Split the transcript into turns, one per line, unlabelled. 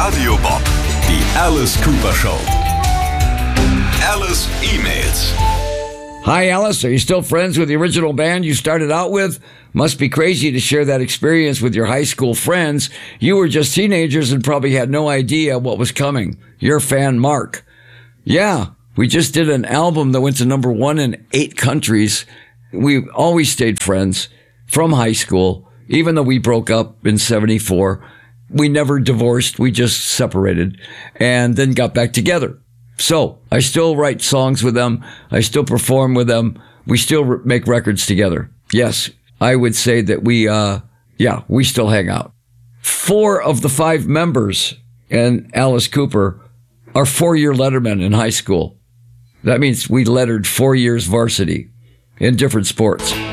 Radio Bob, die Alice Cooper Show. Alice emails.
Hi, Alice. Are you still friends with the original band you started out with? Must be crazy to share that experience with your high school friends. You were just teenagers and probably had no idea what was coming. Your fan, Mark. Yeah, we just did an album that went to #1 in 8 countries. We always stayed friends from high school, even though we broke up in 74. We never divorced. We just separated and then got back together. So I still write songs with them. I still perform with them. We still make records together. Yes, I would say that we still hang out. 4 of the 5 members in Alice Cooper are 4-year lettermen in high school. That means we lettered 4 years varsity in different sports.